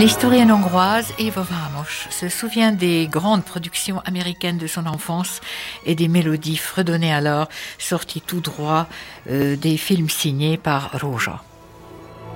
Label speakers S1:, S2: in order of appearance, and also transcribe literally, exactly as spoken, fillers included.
S1: L'historienne hongroise Eva Vámos se souvient des grandes productions américaines de son enfance et des mélodies fredonnées alors, sorties tout droit euh, des films signés par Rózsa.